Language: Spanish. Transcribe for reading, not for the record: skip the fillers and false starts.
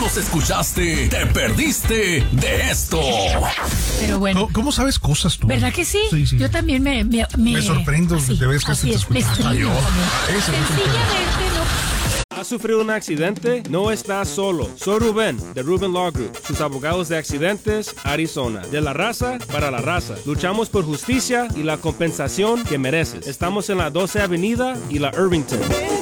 los escuchaste, te perdiste de esto. Pero bueno. ¿Cómo sabes cosas tú? ¿Verdad que sí? Sí. Yo también me sorprendo de vez que te escuchas. Sencillamente, ¿Has sufrido un accidente? No estás solo. Soy Rubén, de Rubén Law Group, sus abogados de accidentes, Arizona. De la raza para la raza. Luchamos por justicia y la compensación que mereces. Estamos en la 12 Avenida y la Irvington.